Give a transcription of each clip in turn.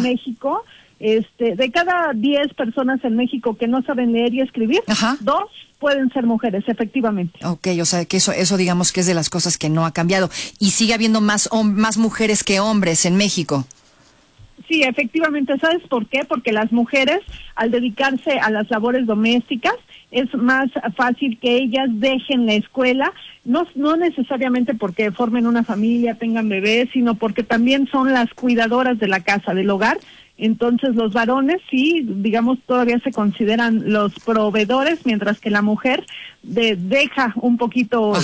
México, de cada 10 personas en México que no saben leer y escribir, 2 pueden ser mujeres, efectivamente. Ok, o sea que eso digamos que es de las cosas que no ha cambiado. Y sigue habiendo más mujeres que hombres en México. Sí, efectivamente. ¿Sabes por qué? Porque las mujeres, al dedicarse a las labores domésticas, es más fácil que ellas dejen la escuela, no necesariamente porque formen una familia, tengan bebés, sino porque también son las cuidadoras de la casa, del hogar. Entonces los varones sí, digamos, todavía se consideran los proveedores, mientras que la mujer deja un poquito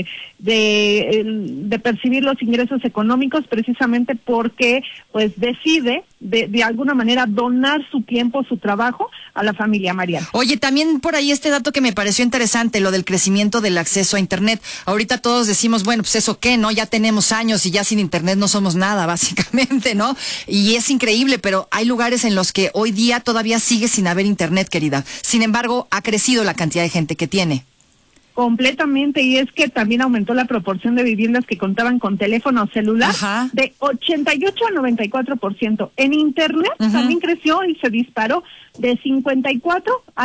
de percibir los ingresos económicos, precisamente porque pues decide de alguna manera donar su tiempo, su trabajo a la familia, Mariana. Oye, también por ahí este dato que me pareció interesante, lo del crecimiento del acceso a Internet. Ahorita todos decimos, bueno, pues eso qué, ¿no? Ya tenemos años y ya sin Internet no somos nada, básicamente, ¿no? Y es increíble, pero hay lugares en los que hoy día todavía sigue sin haber Internet, querida. Sin embargo, ha crecido la cantidad de gente que tiene. Completamente, y es que también aumentó la proporción de viviendas que contaban con teléfono celular de 88 a 94%. En Internet también creció y se disparó de 54 a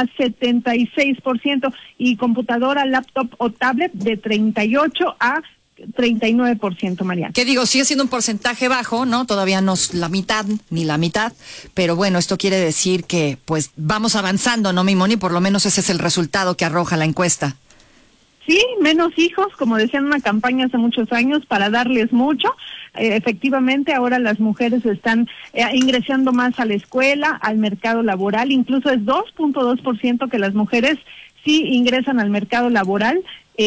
76%, y computadora, laptop o tablet de 38 a 39%, Mariana. ¿Qué digo? Sigue siendo un porcentaje bajo, ¿no? Todavía no es la mitad, ni la mitad, pero bueno, esto quiere decir que pues vamos avanzando, ¿no, mi Moni? Por lo menos ese es el resultado que arroja la encuesta. Sí, menos hijos, como decían en una campaña hace muchos años, para darles mucho. Efectivamente, ahora las mujeres están ingresando más a la escuela, al mercado laboral, incluso es 2.2% que las mujeres sí ingresan al mercado laboral,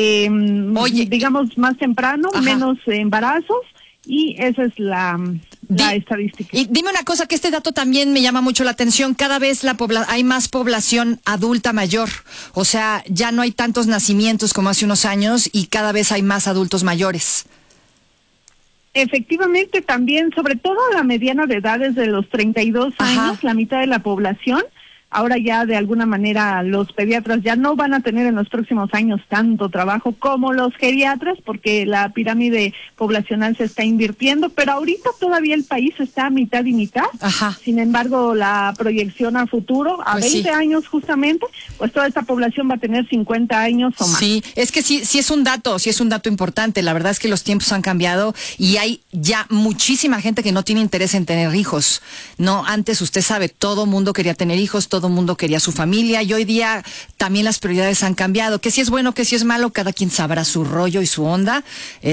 digamos más temprano, menos embarazos, y esa es la estadística. Y dime una cosa, que este dato también me llama mucho la atención. Cada vez hay más población adulta mayor. O sea, ya no hay tantos nacimientos como hace unos años y cada vez hay más adultos mayores. Efectivamente, también, sobre todo la mediana de edad es de los 32 años, la mitad de la población. Ahora ya de alguna manera los pediatras ya no van a tener en los próximos años tanto trabajo como los geriatras, porque la pirámide poblacional se está invirtiendo, pero ahorita todavía el país está a mitad y mitad. Sin embargo, la proyección a futuro, a pues 20 años justamente, pues toda esta población va a tener 50 años o más. Sí, es que sí es un dato importante. La verdad es que los tiempos han cambiado y hay ya muchísima gente que no tiene interés en tener hijos. No, antes usted sabe, todo mundo quería tener hijos, todo mundo quería su familia, y hoy día también las prioridades han cambiado. Que si es bueno, que si es malo, cada quien sabrá su rollo y su onda,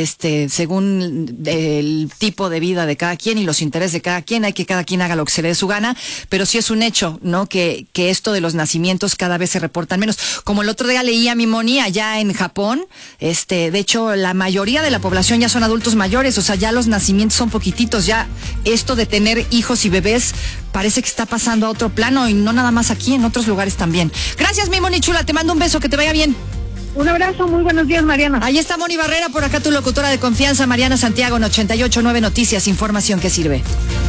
según el tipo de vida de cada quien y los intereses de cada quien. Hay que cada quien haga lo que se le dé su gana, pero sí es un hecho, ¿no? Que esto de los nacimientos cada vez se reportan menos. Como el otro día leía, mi Moni, allá en Japón, de hecho, la mayoría de la población ya son adultos mayores, o sea, ya los nacimientos son poquititos, ya esto de tener hijos y bebés parece que está pasando a otro plano, y no nada más aquí, en otros lugares también. Gracias, mi Moni chula, te mando un beso, que te vaya bien. Un abrazo, muy buenos días, Mariana. Ahí está Moni Barrera, por acá tu locutora de confianza, Mariana Santiago, en 88.9 Noticias, información que sirve.